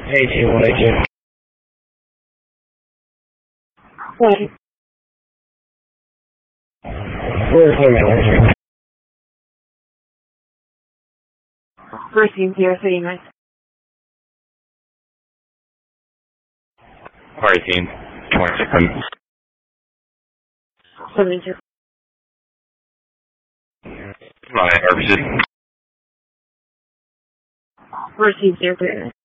A2, What? Where's the manager? First team 039. Party team 27. 72. My RPC. First team 039.